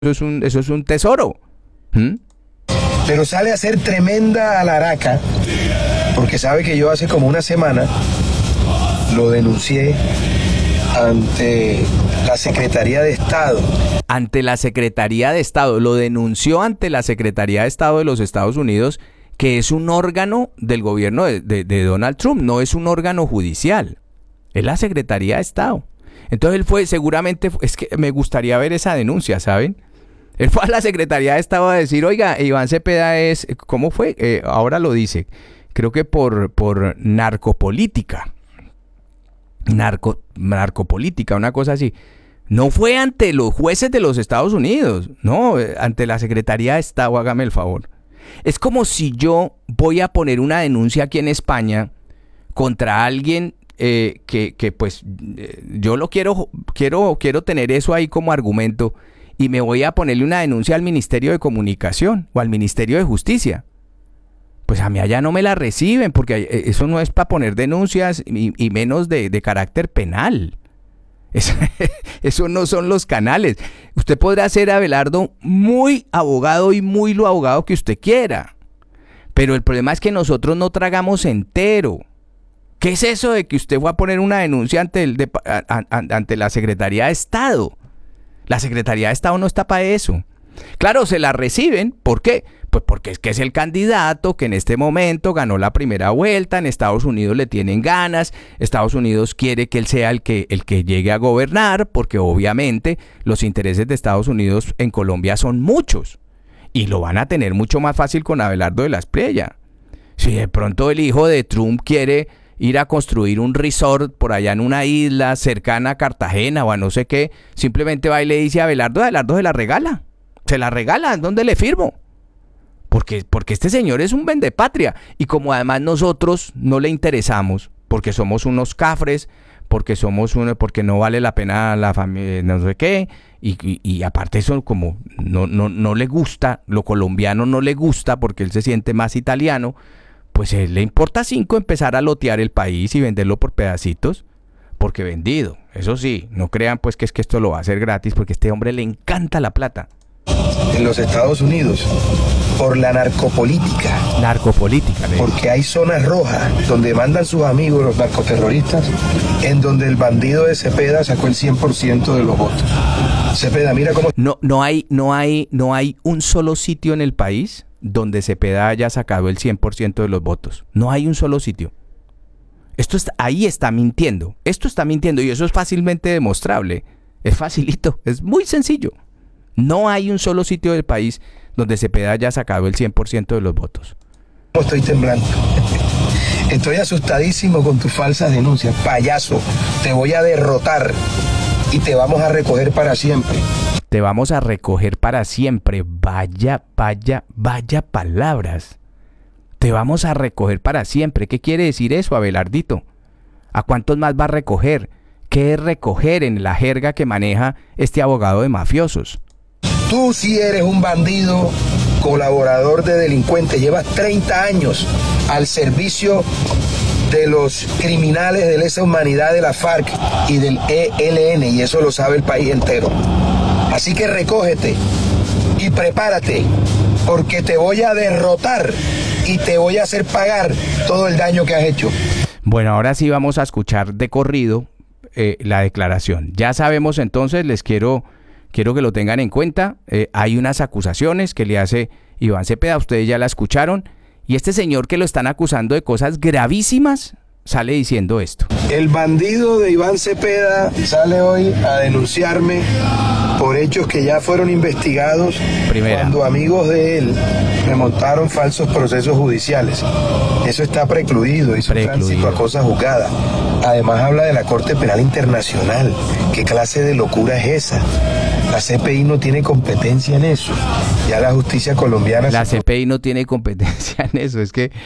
eso es un tesoro. ¿Mm? Pero sale a ser tremenda alaraca, porque sabe que yo hace como una semana lo denuncié ante la Secretaría de Estado. Ante la Secretaría de Estado, lo denunció ante la Secretaría de Estado de los Estados Unidos, que es un órgano del gobierno de Donald Trump, no es un órgano judicial, es la Secretaría de Estado. Entonces él fue, seguramente, es que me gustaría ver esa denuncia, ¿saben? Él fue a la Secretaría de Estado a decir, oiga, Iván Cepeda es, ¿cómo fue? Ahora lo dice, creo que por narcopolítica. Narcopolítica, una cosa así. No fue ante los jueces de los Estados Unidos, no, ante la Secretaría de Estado, hágame el favor. Es como si yo voy a poner una denuncia aquí en España contra alguien que pues yo lo quiero tener eso ahí como argumento y me voy a ponerle una denuncia al Ministerio de Comunicación o al Ministerio de Justicia. Pues a mí allá no me la reciben porque eso no es para poner denuncias y menos de carácter penal. Eso no son los canales. Usted podrá ser, Abelardo, muy abogado y muy lo abogado que usted quiera. Pero el problema es que nosotros no tragamos entero. ¿Qué es eso de que usted fue a poner una denuncia ante la Secretaría de Estado? La Secretaría de Estado no está para eso. Claro, se la reciben. ¿Por qué? Pues porque es que es el candidato que en este momento ganó la primera vuelta. En Estados Unidos le tienen ganas. Estados Unidos quiere que él sea el que llegue a gobernar, porque obviamente los intereses de Estados Unidos en Colombia son muchos. Y lo van a tener mucho más fácil con Abelardo de la Espriella. Si de pronto el hijo de Trump quiere ir a construir un resort por allá en una isla cercana a Cartagena o a no sé qué, simplemente va y le dice a Abelardo se la regala. Se la regala, ¿dónde le firmo? Porque este señor es un vendepatria. Y como además nosotros no le interesamos, porque somos unos cafres, porque no vale la pena la familia, no sé qué, y aparte eso como no le gusta, lo colombiano no le gusta porque él se siente más italiano, pues él le importa 5 empezar a lotear el país y venderlo por pedacitos, porque vendido. Eso sí, no crean pues que es que esto lo va a hacer gratis, porque a este hombre le encanta la plata. En los Estados Unidos, por la narcopolítica. Narcopolítica, ¿eh? Porque hay zonas rojas donde mandan sus amigos los narcoterroristas, en donde el bandido de Cepeda sacó el 100% de los votos. Cepeda, mira cómo... No hay un solo sitio en el país donde Cepeda haya sacado el 100% de los votos. No hay un solo sitio. Ahí está mintiendo. Esto está mintiendo y eso es fácilmente demostrable. Es facilito, es muy sencillo. No hay un solo sitio del país donde Cepeda haya sacado el 100% de los votos. Estoy temblando. Estoy asustadísimo con tus falsas denuncias. Payaso, te voy a derrotar y te vamos a recoger para siempre. Te vamos a recoger para siempre. Vaya palabras. Te vamos a recoger para siempre. ¿Qué quiere decir eso, Abelardito? ¿A cuántos más va a recoger? ¿Qué es recoger en la jerga que maneja este abogado de mafiosos? Tú sí eres un bandido, colaborador de delincuentes. Llevas 30 años al servicio de los criminales de lesa humanidad de la FARC y del ELN, y eso lo sabe el país entero. Así que recógete y prepárate, porque te voy a derrotar y te voy a hacer pagar todo el daño que has hecho. Bueno, ahora sí vamos a escuchar de corrido la declaración. Ya sabemos entonces, quiero que lo tengan en cuenta, hay unas acusaciones que le hace Iván Cepeda, ustedes ya la escucharon, y este señor que lo están acusando de cosas gravísimas sale diciendo esto. El bandido de Iván Cepeda sale hoy a denunciarme por hechos que ya fueron investigados. Cuando amigos de él me montaron falsos procesos judiciales. Eso está precluido y su tránsito a cosa juzgada. Además habla de la Corte Penal Internacional. ¿Qué clase de locura es esa? La CPI no tiene competencia en eso. Ya la justicia colombiana... La CPI no tiene competencia en eso. Es que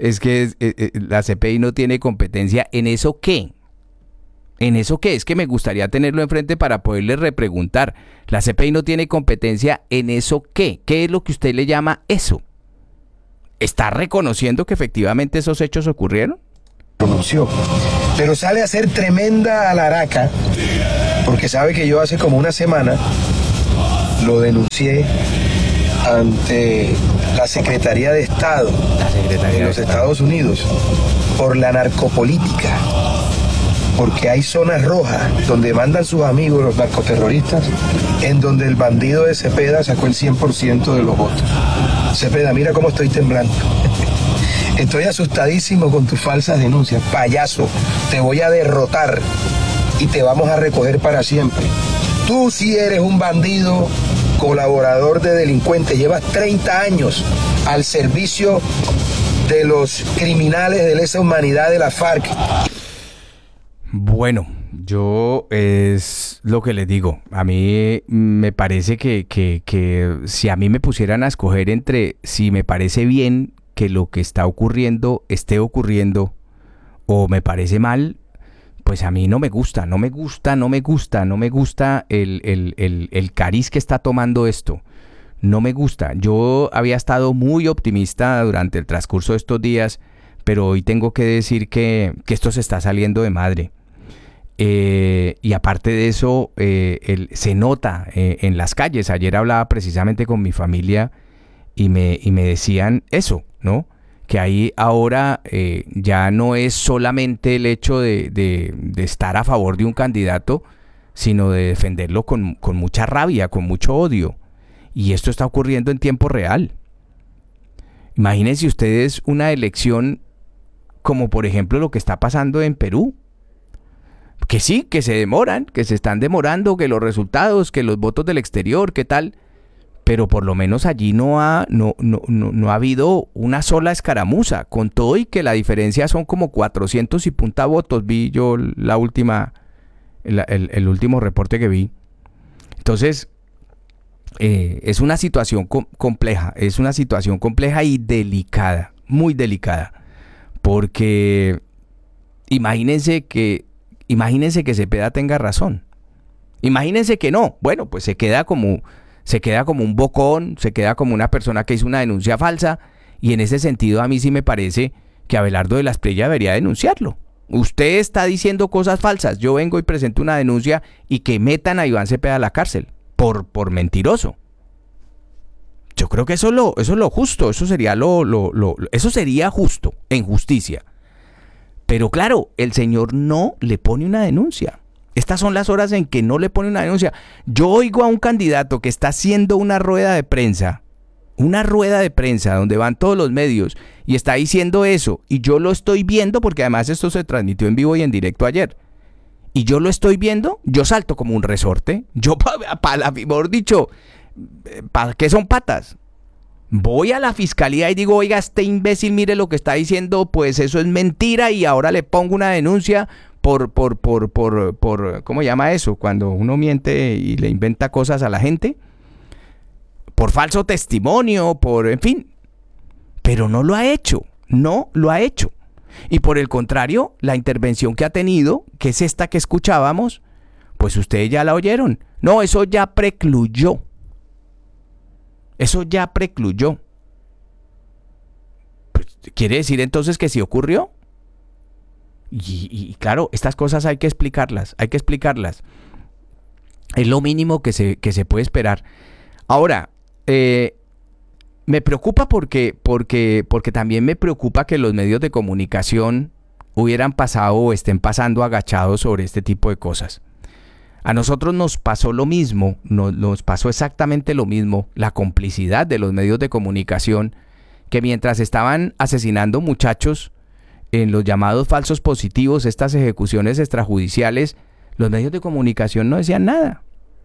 la CPI no tiene competencia en eso. ¿Qué? ¿En eso qué? Es que me gustaría tenerlo enfrente para poderle repreguntar. La CPI no tiene competencia en eso. ¿Qué? ¿Qué es lo que usted le llama eso? ¿Está reconociendo que efectivamente esos hechos ocurrieron? Pronunció. Pero sale a ser tremenda alaraca, porque sabe que yo hace como una semana lo denuncié ante la Secretaría de Estado de los Estados Unidos por la narcopolítica, porque hay zonas rojas donde mandan sus amigos los narcoterroristas, en donde el bandido de Cepeda sacó el 100% de los votos. Cepeda, mira cómo estoy temblando. Estoy asustadísimo con tus falsas denuncias. Payaso, te voy a derrotar y te vamos a recoger para siempre. Tú sí eres un bandido, colaborador de delincuentes. Llevas 30 años al servicio de los criminales de lesa humanidad de la FARC. Bueno, yo es lo que les digo. A mí me parece que si a mí me pusieran a escoger entre si me parece bien que lo que está ocurriendo esté ocurriendo o me parece mal, pues a mí no me gusta el cariz que está tomando esto. No me gusta. Yo había estado muy optimista durante el transcurso de estos días, pero hoy tengo que decir que esto se está saliendo de madre. Y aparte de eso, se nota en las calles. Ayer hablaba precisamente con mi familia y me decían eso, ¿no? Que ahí ahora ya no es solamente el hecho de estar a favor de un candidato, sino de defenderlo con mucha rabia, con mucho odio. Y esto está ocurriendo en tiempo real. Imagínense ustedes una elección como por ejemplo lo que está pasando en Perú. Que sí, que se demoran, que se están demorando, que los resultados, que los votos del exterior, qué tal. Pero por lo menos allí no ha habido una sola escaramuza, con todo y que la diferencia son como 400 y punta votos, vi yo el último reporte que vi. Entonces, es una situación compleja, y delicada, muy delicada, porque imagínense que Cepeda tenga razón, imagínense que no, bueno, pues se queda como un bocón, se queda como una persona que hizo una denuncia falsa, y en ese sentido a mí sí me parece que Abelardo de la Espriella debería denunciarlo. Usted está diciendo cosas falsas, yo vengo y presento una denuncia y que metan a Iván Cepeda a la cárcel por mentiroso. Yo creo que eso es lo justo, eso sería eso sería justo en justicia. Pero claro, el señor no le pone una denuncia. Estas son las horas en que no le pone una denuncia. Yo oigo a un candidato que está haciendo una rueda de prensa donde van todos los medios y está diciendo eso, y yo lo estoy viendo porque además esto se transmitió en vivo y en directo ayer. Y yo lo estoy viendo, yo salto como un resorte. Yo, mejor dicho, ¿para qué son patas? Voy a la fiscalía y digo, oiga, este imbécil, mire lo que está diciendo, pues eso es mentira, y ahora le pongo una denuncia por ¿cómo llama eso? Cuando uno miente y le inventa cosas a la gente. Por falso testimonio, en fin. Pero no lo ha hecho. Y por el contrario, la intervención que ha tenido, que es esta que escuchábamos, pues ustedes ya la oyeron. No, eso ya precluyó. Pues, ¿quiere decir entonces que sí ocurrió? Y claro, estas cosas hay que explicarlas. Es lo mínimo que se puede esperar. Ahora, me preocupa porque también me preocupa que los medios de comunicación hubieran pasado o estén pasando agachados sobre este tipo de cosas. A nosotros nos pasó lo mismo, nos pasó exactamente lo mismo, la complicidad de los medios de comunicación, que mientras estaban asesinando muchachos en los llamados falsos positivos, estas ejecuciones extrajudiciales, los medios de comunicación no decían nada.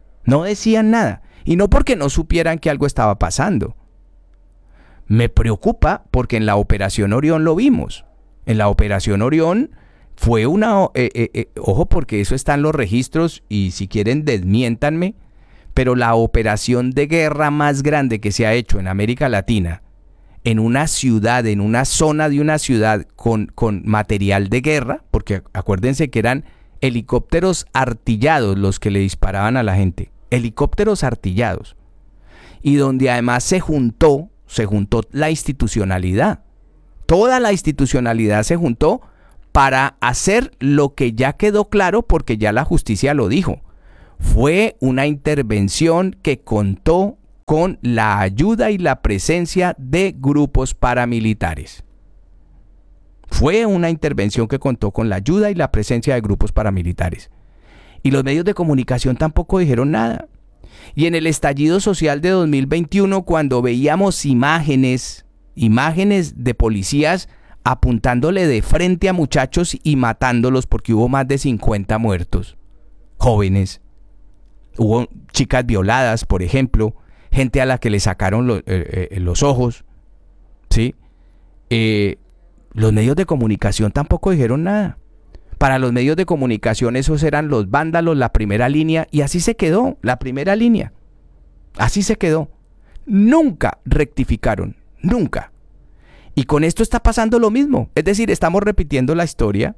Y no porque no supieran que algo estaba pasando. Me preocupa porque en la Operación Orión lo vimos. En la Operación Orión fue ojo, porque eso está en los registros y si quieren desmiéntanme, pero la operación de guerra más grande que se ha hecho en América Latina, en una ciudad, en una zona de una ciudad con material de guerra, porque acuérdense que eran helicópteros artillados los que le disparaban a la gente, helicópteros artillados, y donde además se juntó la institucionalidad, toda la institucionalidad se juntó para hacer lo que ya quedó claro porque ya la justicia lo dijo. Fue una intervención que contó con la ayuda y la presencia de grupos paramilitares. Fue una intervención que contó con la ayuda y la presencia de grupos paramilitares. Y los medios de comunicación tampoco dijeron nada. Y en el estallido social de 2021, cuando veíamos imágenes de policías apuntándole de frente a muchachos y matándolos porque hubo más de 50 muertos, jóvenes, hubo chicas violadas, por ejemplo, gente a la que le sacaron los ojos, ¿sí? Los medios de comunicación tampoco dijeron nada. Para los medios de comunicación esos eran los vándalos, la primera línea, y así se quedó, la primera línea. Así se quedó. Nunca rectificaron, nunca. Y con esto está pasando lo mismo. Es decir, estamos repitiendo la historia.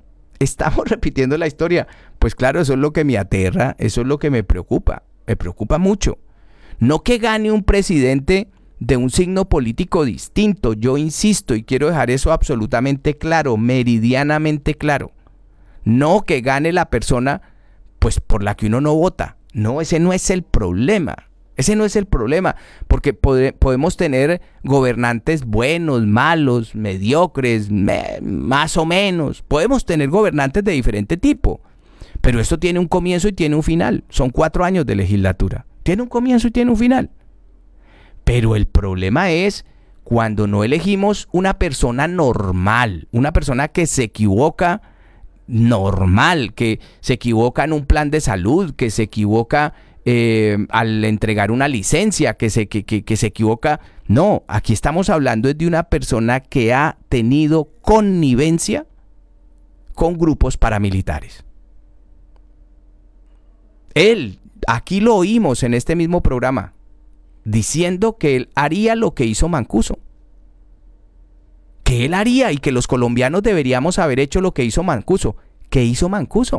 Pues claro, eso es lo que me aterra, eso es lo que me preocupa mucho. No que gane un presidente de un signo político distinto, yo insisto y quiero dejar eso absolutamente claro, meridianamente claro. No que gane la persona pues por la que uno no vota. No, ese no es el problema. Porque podemos tener gobernantes buenos, malos, mediocres, más o menos. Podemos tener gobernantes de diferente tipo. Pero esto tiene un comienzo y tiene un final. Son 4 años de legislatura. Tiene un comienzo y tiene un final. Pero el problema es cuando no elegimos una persona normal, una persona que se equivoca normal, que se equivoca en un plan de salud, que se equivoca al entregar una licencia, que se equivoca. No, aquí estamos hablando de una persona que ha tenido connivencia con grupos paramilitares. Él, aquí lo oímos en este mismo programa, diciendo que él haría lo que hizo Mancuso. Que él haría y que los colombianos deberíamos haber hecho lo que hizo Mancuso. ¿Qué hizo Mancuso?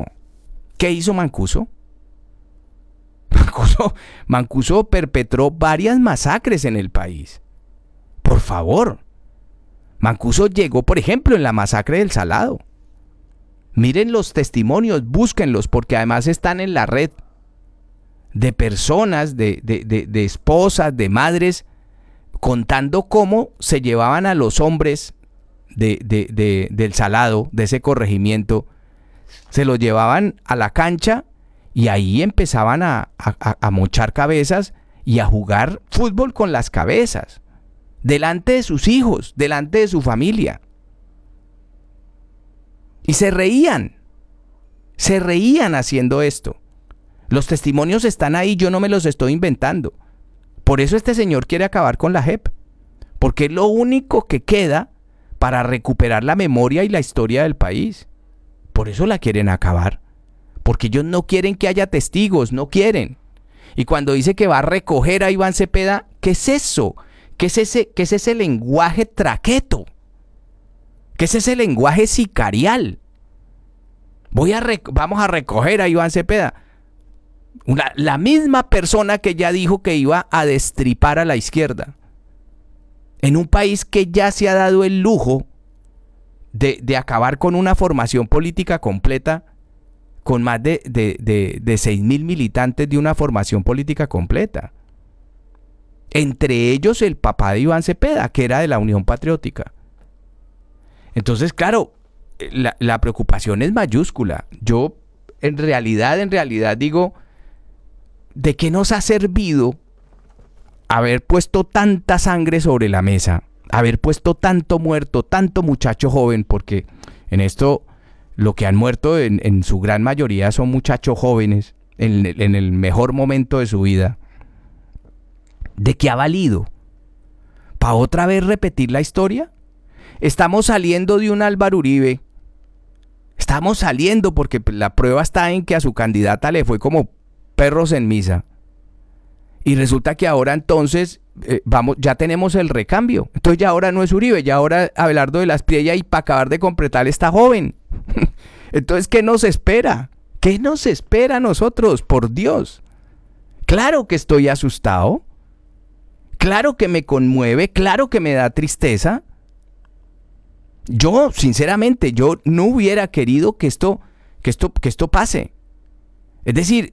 Mancuso perpetró varias masacres en el país. Por favor. Mancuso llegó, por ejemplo, en la masacre del Salado. Miren los testimonios, búsquenlos, porque además están en la red. De personas, de esposas, de madres, contando cómo se llevaban a los hombres del Salado, de ese corregimiento, se los llevaban a la cancha y ahí empezaban a mochar cabezas y a jugar fútbol con las cabezas, delante de sus hijos, delante de su familia. Y se reían haciendo esto. Los testimonios están ahí, yo no me los estoy inventando. Por eso este señor quiere acabar con la JEP, porque es lo único que queda para recuperar la memoria y la historia del país. Por eso la quieren acabar, porque ellos no quieren que haya testigos, no quieren. Y cuando dice que va a recoger a Iván Cepeda, ¿qué es eso? ¿Qué es ese lenguaje traqueto? ¿Qué es ese lenguaje sicarial? Vamos a recoger a Iván Cepeda. La misma persona que ya dijo que iba a destripar a la izquierda. En un país que ya se ha dado el lujo de acabar con una formación política completa, con más de 6.000 militantes de una formación política completa. Entre ellos el papá de Iván Cepeda, que era de la Unión Patriótica. Entonces, claro, la preocupación es mayúscula. Yo en realidad digo, ¿de qué nos ha servido haber puesto tanta sangre sobre la mesa? Haber puesto tanto muerto, tanto muchacho joven, porque en esto lo que han muerto en su gran mayoría son muchachos jóvenes en el mejor momento de su vida. ¿De qué ha valido? ¿Para otra vez repetir la historia? Estamos saliendo de un Álvaro Uribe. Estamos saliendo porque la prueba está en que a su candidata le fue como perros en misa. Y resulta que ahora entonces ya tenemos el recambio. Entonces ya ahora no es Uribe, ya ahora Abelardo de las Priella, y para acabar de completar está joven. Entonces, ¿qué nos espera? ¿Qué nos espera a nosotros? Por Dios. Claro que estoy asustado. Claro que me conmueve, claro que me da tristeza. Yo, sinceramente, yo no hubiera querido que esto pase. Es decir,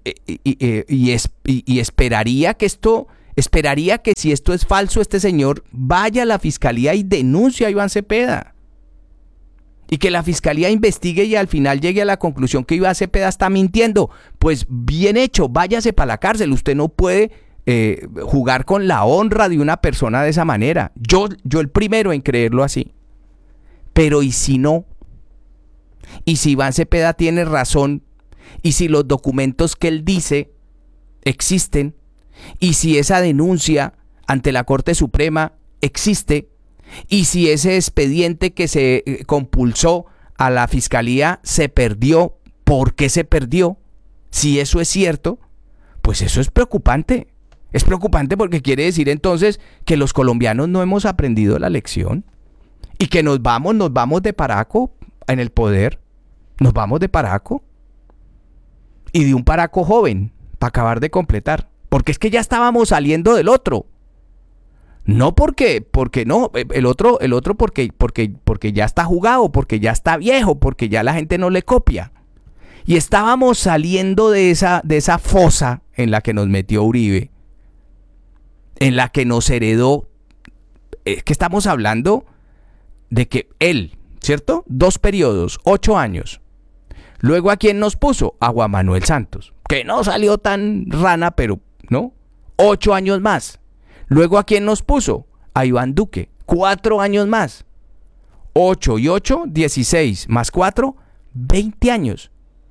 esperaría que si esto es falso, este señor vaya a la fiscalía y denuncie a Iván Cepeda. Y que la fiscalía investigue y al final llegue a la conclusión que Iván Cepeda está mintiendo. Pues bien hecho, váyase para la cárcel. Usted no puede jugar con la honra de una persona de esa manera. Yo el primero en creerlo así. Pero ¿y si no? ¿Y si Iván Cepeda tiene razón? ¿Y si los documentos que él dice existen? ¿Y si esa denuncia ante la Corte Suprema existe? ¿Y si ese expediente que se compulsó a la Fiscalía se perdió? ¿Por qué se perdió? Si eso es cierto, pues eso es preocupante. Es preocupante porque quiere decir entonces que los colombianos no hemos aprendido la lección y que nos vamos de paraco en el poder. Nos vamos de paraco. Y de un paraco joven, para acabar de completar. Porque es que ya estábamos saliendo del otro. No porque no, el otro porque ya está jugado, porque ya está viejo, porque ya la gente no le copia. Y estábamos saliendo de esa fosa en la que nos metió Uribe, en la que nos heredó. Es que estamos hablando de que él, ¿cierto? 2 periodos, 8 años. Luego, ¿a quién nos puso? A Juan Manuel Santos, que no salió tan rana, pero, ¿no? 8 años más. Luego, ¿a quién nos puso? A Iván Duque, 4 años más. 8 y 8, 16, más 4, 20 años.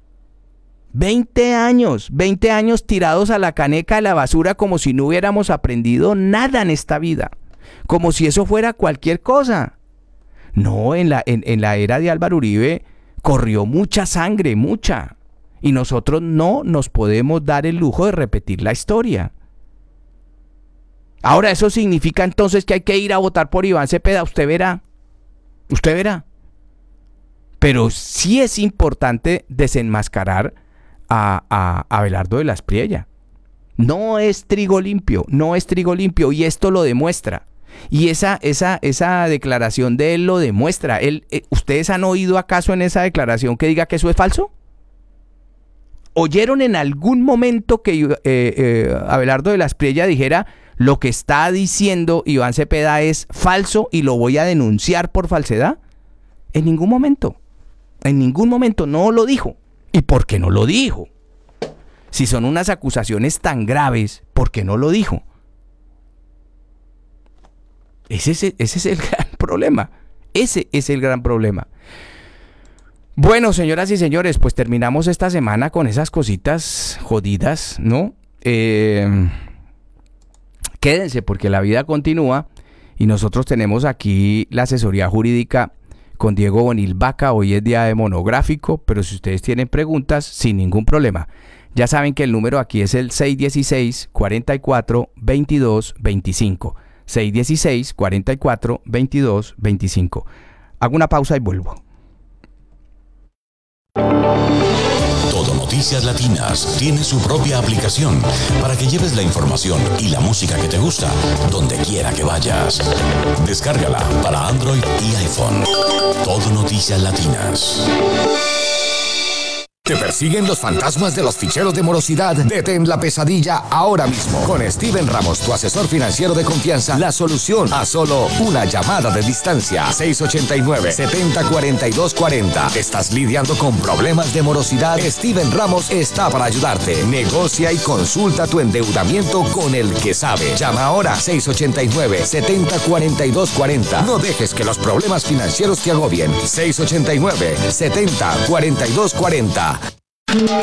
20 años tirados a la caneca de la basura como si no hubiéramos aprendido nada en esta vida. Como si eso fuera cualquier cosa. No, en la era de Álvaro Uribe corrió mucha sangre, mucha. Y nosotros no nos podemos dar el lujo de repetir la historia. Ahora, ¿eso significa entonces que hay que ir a votar por Iván Cepeda? Usted verá. Pero sí es importante desenmascarar a Abelardo de la Espriella. No es trigo limpio. Y esto lo demuestra. Y esa declaración de él lo demuestra. ¿Ustedes han oído acaso en esa declaración que diga que eso es falso? ¿Oyeron en algún momento que Abelardo de la Espriella dijera: lo que está diciendo Iván Cepeda es falso y lo voy a denunciar por falsedad? En ningún momento no lo dijo. ¿Y por qué no lo dijo? Si son unas acusaciones tan graves, ¿por qué no lo dijo? Ese es el gran problema. Ese es el gran problema. Bueno, señoras y señores, pues terminamos esta semana con esas cositas jodidas, ¿no? Quédense porque la vida continúa y nosotros tenemos aquí la asesoría jurídica con Diego Bonil Vaca. Hoy es día de monográfico, pero si ustedes tienen preguntas, sin ningún problema. Ya saben que el número aquí es el 616-44-22-25. 616-44-22-25. Hago una pausa y vuelvo. Todo Noticias Latinas tiene su propia aplicación para que lleves la información y la música que te gusta donde quiera que vayas. Descárgala para Android y iPhone. Todo Noticias Latinas. ¿Te persiguen los fantasmas de los ficheros de morosidad? Detén la pesadilla ahora mismo. Con Steven Ramos, tu asesor financiero de confianza, la solución a solo una llamada de distancia. 689-704240. ¿Estás lidiando con problemas de morosidad? Steven Ramos está para ayudarte. Negocia y consulta tu endeudamiento con el que sabe. Llama ahora 689-704240. No dejes que los problemas financieros te agobien. 689-704240.